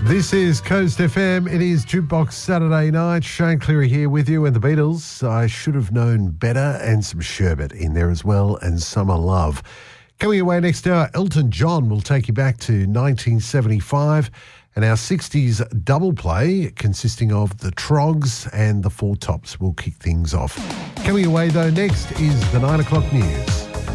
This is Coast FM. It is Jukebox Saturday night. Shane Cleary here with you and the Beatles. I should have known better, and some sherbet in there as well, and Summer Love. Coming away next hour, Elton John will take you back to 1975 and our 60s double play consisting of the Trogs and the Four Tops will kick things off. Coming away though next is the 9 o'clock news.